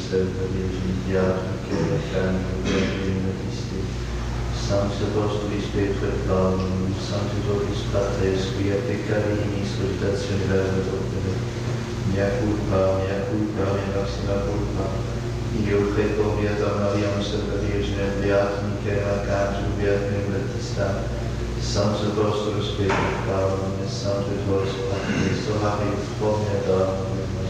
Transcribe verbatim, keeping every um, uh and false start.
Serva Virgine Beato Michele Arcangelo Cristi, Sanctus Apostolis Petro et Paulum, Sanctus Oris Patres, quia peccari in iscritatione verba opere, mea culpa, mea culpa, mea maxima culpa, io credo Beata Maria, Serva Virgine Beato Michele Arcangelo Battista, Sanctus Apostolus Petro et Paulum, et Sanctus Oris Patres, so habit omnia Domini.